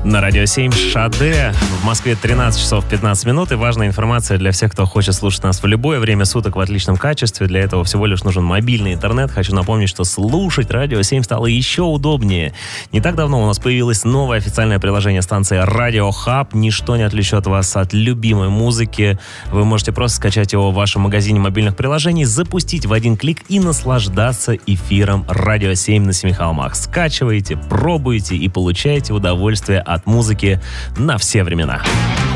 На Радио 7 Шаде. В Москве 13 часов 15 минут. И важная информация для всех, кто хочет слушать нас в любое время суток в отличном качестве. Для этого всего лишь нужен мобильный интернет. Хочу напомнить, что слушать Радио 7 стало еще удобнее. Не так давно у нас появилось новое официальное приложение станции Radio Hub. Ничто не отвлечет вас от любимой музыки. Вы можете просто скачать его в вашем магазине мобильных приложений, запустить в один клик и наслаждаться эфиром Радио 7 на Семи холмах. Скачивайте, пробуйте и получайте удовольствие от музыки на все времена.